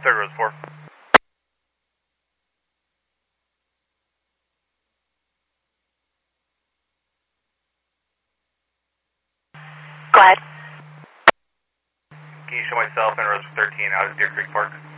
Third Rose 4. Go ahead. Can you show myself in Rose 13 out of Deer Creek Park?